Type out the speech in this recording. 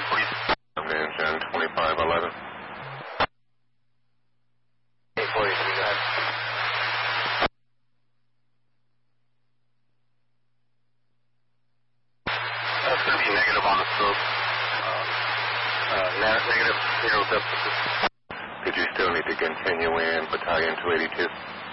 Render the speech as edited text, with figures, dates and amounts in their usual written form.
Engine 2511. 843, go ahead. That's going to be negative on the slope. Negative 0 depth. Did you still need to continue in Battalion 282?